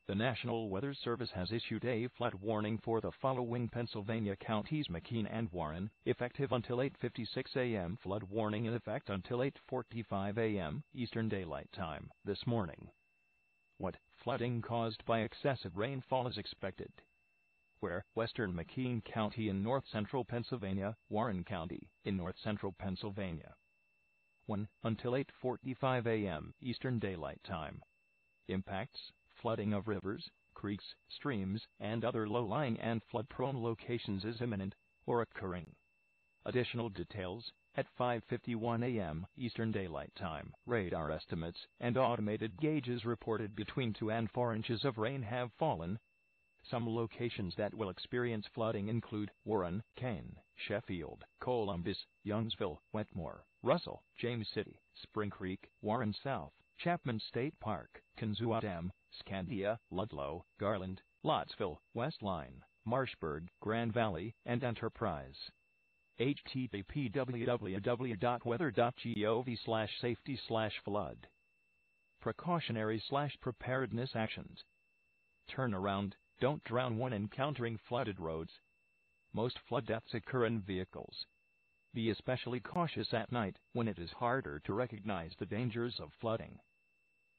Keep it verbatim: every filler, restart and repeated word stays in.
The National Weather Service has issued a flood warning for the following Pennsylvania counties: McKean and Warren, effective until eight fifty-six a m Flood warning in effect until eight forty-five a m Eastern Daylight Time this morning. What flooding caused by excessive rainfall is expected? Where? Western McKean County in north-central Pennsylvania, Warren County in north-central Pennsylvania. one. Until eight forty-five a m Eastern Daylight Time. Impacts: flooding of rivers, creeks, streams, and other low-lying and flood-prone locations is imminent or occurring. Additional details: at five fifty-one a m Eastern Daylight Time, radar estimates and automated gauges reported between two and four inches of rain have fallen. Some locations that will experience flooding include Warren, Kane, Sheffield, Columbus, Youngsville, Wetmore, Russell, James City, Spring Creek, Warren South, Chapman State Park, Kennesaw, Scandia, Ludlow, Garland, Lottsville, West Line, Marshburg, Grand Valley, and Enterprise. H T T P w w w dot weather dot gov slash safety slash flood. Precautionary slash preparedness actions. Turn around, don't drown when encountering flooded roads. Most flood deaths occur in vehicles. Be especially cautious at night when it is harder to recognize the dangers of flooding.